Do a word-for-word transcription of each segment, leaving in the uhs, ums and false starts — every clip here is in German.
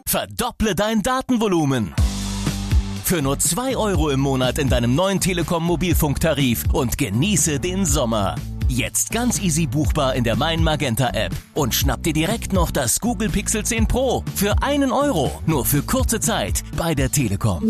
Verdopple dein Datenvolumen. Für nur zwei Euro im Monat in deinem neuen Telekom-Mobilfunktarif und genieße den Sommer. Jetzt ganz easy buchbar in der Mein Magenta App. Und schnapp dir direkt noch das Google Pixel zehn Pro für einen Euro. Nur für kurze Zeit bei der Telekom.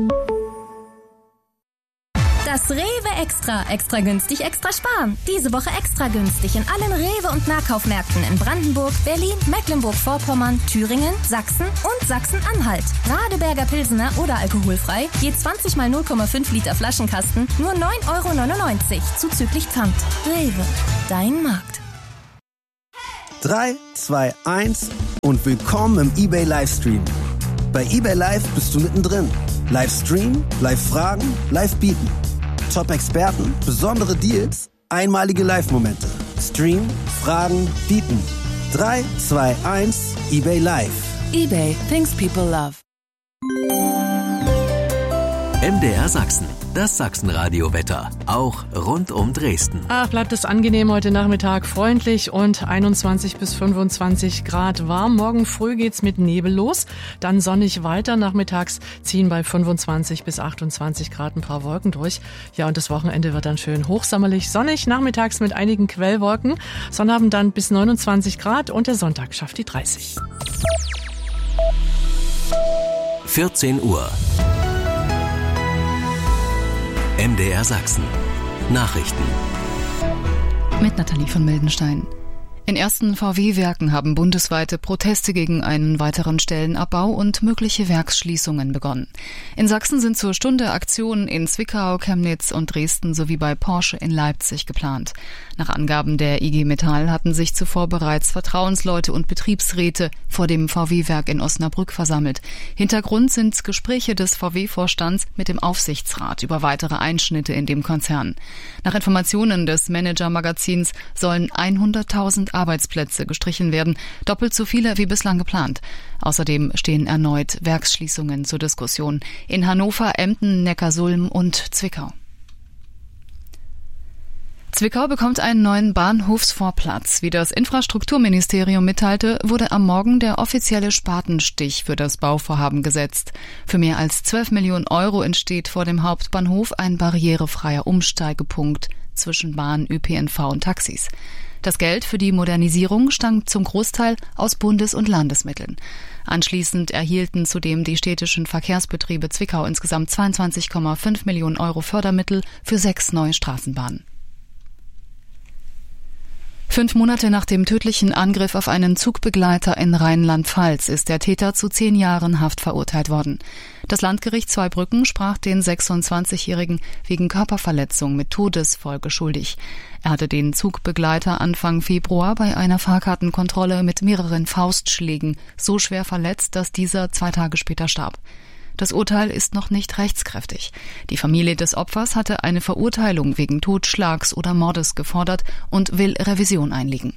Das Rewe Extra. Extra günstig, extra sparen. Diese Woche extra günstig in allen Rewe- und Nahkaufmärkten in Brandenburg, Berlin, Mecklenburg-Vorpommern, Thüringen, Sachsen und Sachsen-Anhalt. Radeberger Pilsener oder alkoholfrei, je zwanzig mal null Komma fünf Liter Flaschenkasten, nur neun Euro neunundneunzig, zuzüglich Pfand. Rewe, dein Markt. drei, zwei, eins und willkommen im eBay Livestream. Bei eBay Live bist du mittendrin. Livestream, Live-Fragen, Live-Bieten. Top-Experten, besondere Deals, einmalige Live-Momente. Stream, Fragen, Bieten. drei, zwei, eins, eBay Live. eBay, things people love. M D R Sachsen, das Sachsenradio-Wetter, auch rund um Dresden. Ach, bleibt es angenehm heute Nachmittag, freundlich und einundzwanzig bis fünfundzwanzig Grad warm. Morgen früh geht's mit Nebel los, dann sonnig weiter. Nachmittags ziehen bei fünfundzwanzig bis achtundzwanzig Grad ein paar Wolken durch. Ja, und das Wochenende wird dann schön hochsommerlich, sonnig, nachmittags mit einigen Quellwolken. Sonnabend dann bis neunundzwanzig Grad und der Sonntag schafft die dreißig. vierzehn Uhr. M D R Sachsen. Nachrichten. Mit Nathalie von Mildenstein. In ersten V W-Werken haben bundesweite Proteste gegen einen weiteren Stellenabbau und mögliche Werksschließungen begonnen. In Sachsen sind zur Stunde Aktionen in Zwickau, Chemnitz und Dresden sowie bei Porsche in Leipzig geplant. Nach Angaben der I G Metall hatten sich zuvor bereits Vertrauensleute und Betriebsräte vor dem V W-Werk in Osnabrück versammelt. Hintergrund sind Gespräche des V W-Vorstands mit dem Aufsichtsrat über weitere Einschnitte in dem Konzern. Nach Informationen des Manager-Magazins sollen hunderttausend Arbeitsplätze gestrichen werden, doppelt so viele wie bislang geplant. Außerdem stehen erneut Werksschließungen zur Diskussion in Hannover, Emden, Neckarsulm und Zwickau. Zwickau bekommt einen neuen Bahnhofsvorplatz. Wie das Infrastrukturministerium mitteilte, wurde am Morgen der offizielle Spatenstich für das Bauvorhaben gesetzt. Für mehr als zwölf Millionen Euro entsteht vor dem Hauptbahnhof ein barrierefreier Umsteigepunkt zwischen Bahn, Ö P N V und Taxis. Das Geld für die Modernisierung stammt zum Großteil aus Bundes- und Landesmitteln. Anschließend erhielten zudem die städtischen Verkehrsbetriebe Zwickau insgesamt zweiundzwanzig Komma fünf Millionen Euro Fördermittel für sechs neue Straßenbahnen. Fünf Monate nach dem tödlichen Angriff auf einen Zugbegleiter in Rheinland-Pfalz ist der Täter zu zehn Jahren Haft verurteilt worden. Das Landgericht Zweibrücken sprach den sechsundzwanzigjährigen wegen Körperverletzung mit Todesfolge schuldig. Er hatte den Zugbegleiter Anfang Februar bei einer Fahrkartenkontrolle mit mehreren Faustschlägen so schwer verletzt, dass dieser zwei Tage später starb. Das Urteil ist noch nicht rechtskräftig. Die Familie des Opfers hatte eine Verurteilung wegen Totschlags oder Mordes gefordert und will Revision einlegen.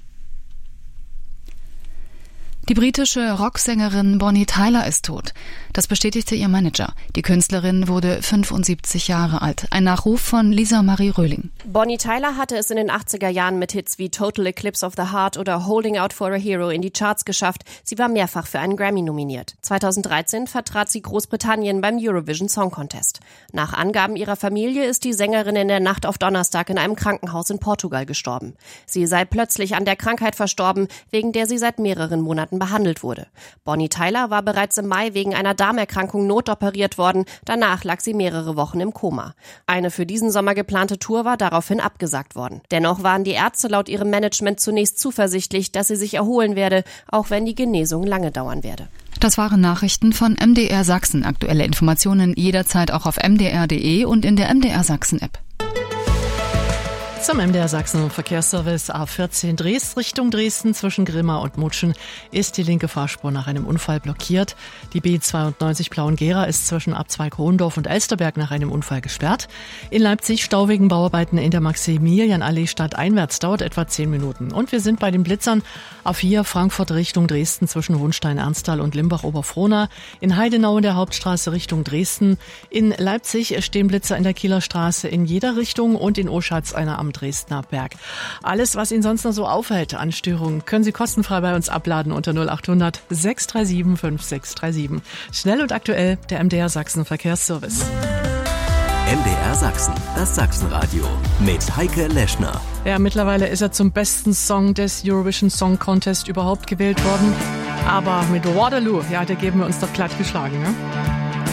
Die britische Rocksängerin Bonnie Tyler ist tot. Das bestätigte ihr Manager. Die Künstlerin wurde fünfundsiebzig Jahre alt. Ein Nachruf von Lisa Marie Röhling. Bonnie Tyler hatte es in den achtziger Jahren mit Hits wie Total Eclipse of the Heart oder Holding Out for a Hero in die Charts geschafft. Sie war mehrfach für einen Grammy nominiert. zweitausenddreizehn vertrat sie Großbritannien beim Eurovision Song Contest. Nach Angaben ihrer Familie ist die Sängerin in der Nacht auf Donnerstag in einem Krankenhaus in Portugal gestorben. Sie sei plötzlich an der Krankheit verstorben, wegen der sie seit mehreren Monaten behandelt wurde. Bonnie Tyler war bereits im Mai wegen einer Darmerkrankung notoperiert worden. Danach lag sie mehrere Wochen im Koma. Eine für diesen Sommer geplante Tour war daraufhin abgesagt worden. Dennoch waren die Ärzte laut ihrem Management zunächst zuversichtlich, dass sie sich erholen werde, auch wenn die Genesung lange dauern werde. Das waren Nachrichten von M D R Sachsen. Aktuelle Informationen jederzeit auch auf m d r punkt d e und in der M D R Sachsen App. Zum M D R Sachsen Verkehrsservice A vierzehn Dres Richtung Dresden zwischen Grimma und Mutschen ist die linke Fahrspur nach einem Unfall blockiert. Die B zweiundneunzig Plauen-Gera ist zwischen Abzweig Hohendorf und Elsterberg nach einem Unfall gesperrt. In Leipzig Stau wegen Bauarbeiten in der Maximilianallee stadteinwärts dauert etwa zehn Minuten. Und wir sind bei den Blitzern. A vier Frankfurt Richtung Dresden zwischen Hohenstein-Ernsthal und Limbach-Oberfrohna. In Heidenau in der Hauptstraße Richtung Dresden. In Leipzig stehen Blitzer in der Kieler Straße in jeder Richtung und in Oschatz einer am am Dresdner Berg. Alles, was Ihnen sonst noch so auffällt an Störungen, können Sie kostenfrei bei uns abladen unter null acht hundert sechs drei sieben fünf sechs drei sieben. Schnell und aktuell, der M D R Sachsen Verkehrsservice. M D R Sachsen, das Sachsenradio mit Heike Leschner. Ja, mittlerweile ist er zum besten Song des Eurovision Song Contest überhaupt gewählt worden. Aber mit Waterloo, ja, da geben wir uns doch glatt geschlagen, ne?